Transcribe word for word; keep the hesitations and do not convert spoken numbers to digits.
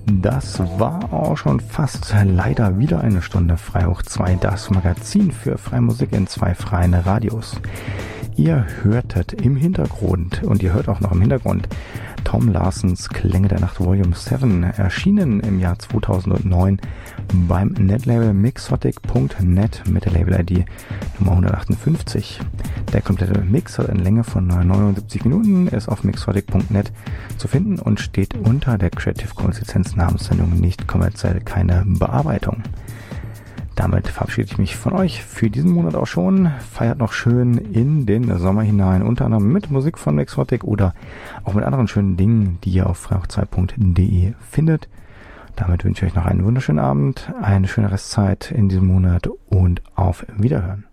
Das war auch schon fast leider wieder eine Stunde Freihoch zwei, das Magazin für Freimusik in zwei freien Radios. Ihr hörtet im Hintergrund, und ihr hört auch noch im Hintergrund, Tom Larsens Klänge der Nacht Volume sieben, erschienen im Jahr zweitausendneun beim Netlabel mixotic punkt net mit der Label-I D Nummer hundertachtundfünfzig. Der komplette Mix hat eine Länge von neunundsiebzig Minuten, ist auf mixotic punkt net zu finden und steht unter der Creative Commons Lizenz Namenssendung nicht kommerziell, keine Bearbeitung. Damit verabschiede ich mich von euch für diesen Monat auch schon. Feiert noch schön in den Sommer hinein, unter anderem mit Musik von Mixotic oder auch mit anderen schönen Dingen, die ihr auf freihoch zwei punkt de findet. Damit wünsche ich euch noch einen wunderschönen Abend, eine schöne Restzeit in diesem Monat und auf Wiederhören.